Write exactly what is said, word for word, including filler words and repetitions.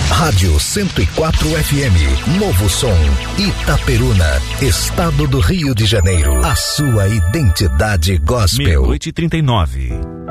Rádio cento e quatro F M, Novo Som, Itaperuna, Estado do Rio de Janeiro. A sua identidade gospel. Meia-noite e trinta e nove.